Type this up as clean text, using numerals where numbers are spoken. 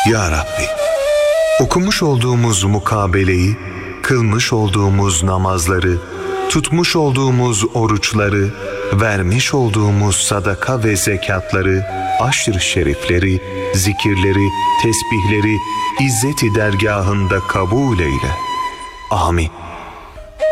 Ya Rabbi, okumuş olduğumuz mukabeleyi, kılmış olduğumuz namazları, tutmuş olduğumuz oruçları, vermiş olduğumuz sadaka ve zekatları, aşr-ı şerifleri, zikirleri, tesbihleri, İzzet-i dergahında kabul eyle. Amin.